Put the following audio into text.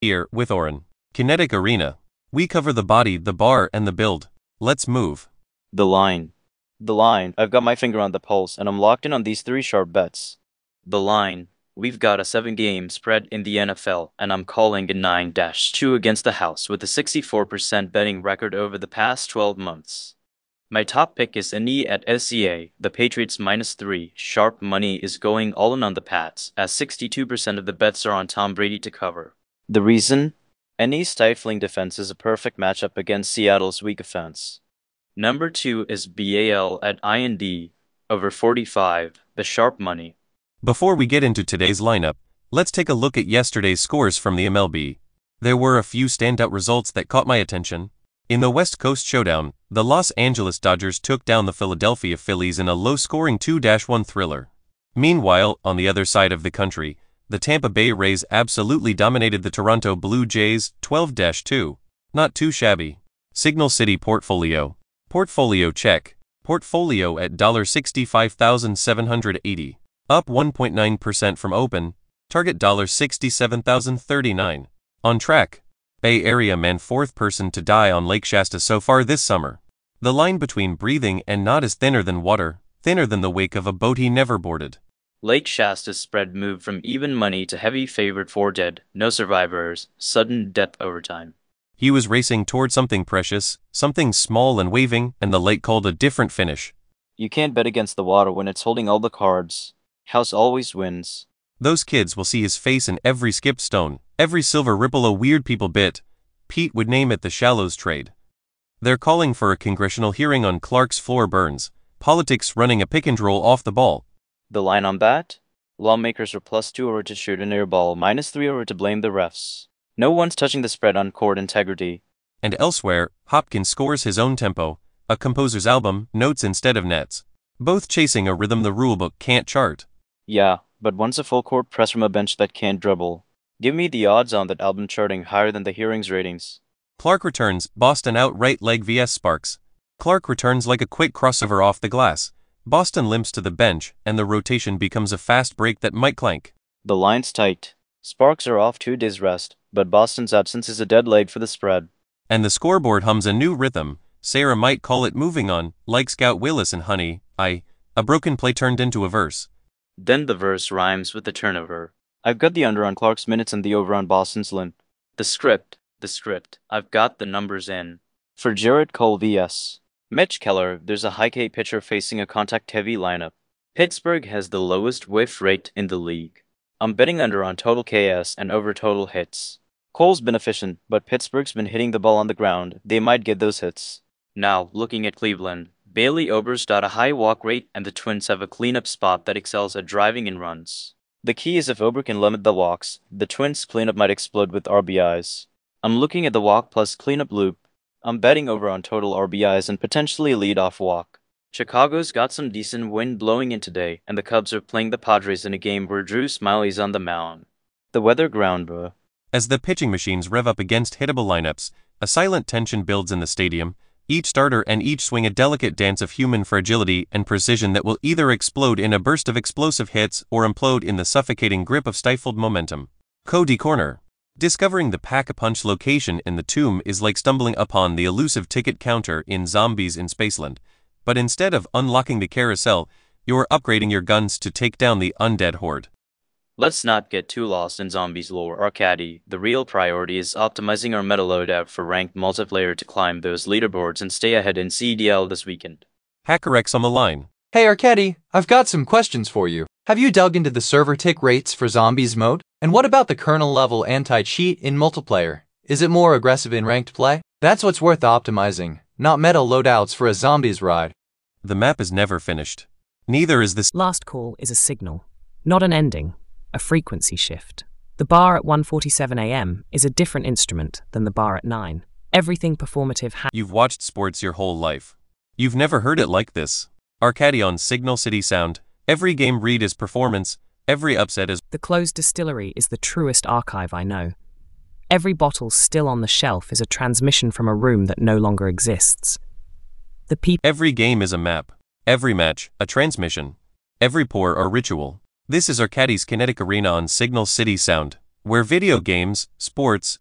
Here, with Oren. Kinetic Arena. We cover the body, the bar, and the build. Let's move. The line. The line. I've got my finger on the pulse, and I'm locked in on these 3 sharp bets. The line. We've got a 7-game spread in the NFL, and I'm calling a 9-2 against the house with a 64% betting record over the past 12 months. My top pick is NE at SCA. The Patriots -3. Sharp money is going all in on the Pats, as 62% of the bets are on Tom Brady to cover. The reason? NE's stifling defense is a perfect matchup against Seattle's weak offense. Number 2 is BAL at IND, over 45, the sharp money. Before we get into today's lineup, let's take a look at yesterday's scores from the MLB. There were a few standout results that caught my attention. In the West Coast Showdown, the Los Angeles Dodgers took down the Philadelphia Phillies in a low-scoring 2-1 thriller. Meanwhile, on the other side of the country, the Tampa Bay Rays absolutely dominated the Toronto Blue Jays 12-2. Not too shabby. Signal City Portfolio. Portfolio check. Portfolio at $65,780. Up 1.9% from open. Target $67,039. On track. Bay Area man 4th person to die on Lake Shasta so far this summer. The line between breathing and not is thinner than water, thinner than the wake of a boat he never boarded. Lake Shasta's spread moved from even money to heavy favorite 4 dead, no survivors, sudden death overtime. He was racing toward something precious, something small and waving, and the lake called a different finish. You can't bet against the water when it's holding all the cards. House always wins. Those kids will see his face in every skipped stone, every silver ripple a weird people bit. Pete would name it the Shallows trade. They're calling for a congressional hearing on Clark's floor burns, politics running a pick and roll off the ball. The line on that? Lawmakers are +2 over to shoot an air ball, -3 over to blame the refs. No one's touching the spread on court integrity. And elsewhere, Hopkins scores his own tempo, a composer's album, notes instead of nets. Both chasing a rhythm the rulebook can't chart. Yeah, but once a full court press from a bench that can't dribble. Give me the odds on that album charting higher than the hearings ratings. Clark returns, Boston out right leg vs Sparks. Clark returns like a quick crossover off the glass. Boston limps to the bench, and the rotation becomes a fast break that might clank. The line's tight. Sparks are off 2 days rest, but Boston's absence is a dead leg for the spread. And the scoreboard hums a new rhythm. Sarah might call it moving on, like Scout Willis and Honey, a broken play turned into a verse. Then the verse rhymes with the turnover. I've got the under on Clark's minutes and the over on Boston's limp. The script. I've got the numbers in. For Jarrett Cole vs. Mitch Keller, there's a high K pitcher facing a contact-heavy lineup. Pittsburgh has the lowest whiff rate in the league. I'm betting under on total KS and over total hits. Cole's been efficient, but Pittsburgh's been hitting the ball on the ground. They might get those hits. Now, looking at Cleveland, Bailey Ober's got a high walk rate and the Twins have a cleanup spot that excels at driving in runs. The key is if Ober can limit the walks, the Twins' cleanup might explode with RBIs. I'm looking at the walk plus cleanup loop. I'm betting over on total RBIs and potentially a leadoff walk. Chicago's got some decent wind blowing in today, and the Cubs are playing the Padres in a game where Drew Smyly's on the mound. The weather ground, bruh. As the pitching machines rev up against hittable lineups, a silent tension builds in the stadium, each starter and each swing a delicate dance of human fragility and precision that will either explode in a burst of explosive hits or implode in the suffocating grip of stifled momentum. Cody Corner. Discovering the Pack-a-Punch location in the tomb is like stumbling upon the elusive ticket counter in Zombies in Spaceland, but instead of unlocking the carousel, you're upgrading your guns to take down the undead horde. Let's not get too lost in Zombies lore or caddy. The real priority is optimizing our meta loadout for ranked multiplayer to climb those leaderboards and stay ahead in CDL this weekend. HackerX on the line. Hey Arcady, I've got some questions for you. Have you dug into the server tick rates for Zombies mode? And what about the kernel level anti-cheat in multiplayer? Is it more aggressive in ranked play? That's what's worth optimizing, not meta loadouts for a Zombies ride. The map is never finished. Neither is this. Last call is a signal, not an ending, a frequency shift. The bar at 1:47 a.m. is a different instrument than the bar at 9. Everything performative You've watched sports your whole life. You've never heard it like this. Arcady on Signal City Sound. Every game read is performance, every upset is. The closed distillery is the truest archive I know. Every bottle still on the shelf is a transmission from a room that no longer exists. Every game is a map. Every match, a transmission. Every pour, a ritual. This is Arcady's Kinetic Arena on Signal City Sound. where video games, sports,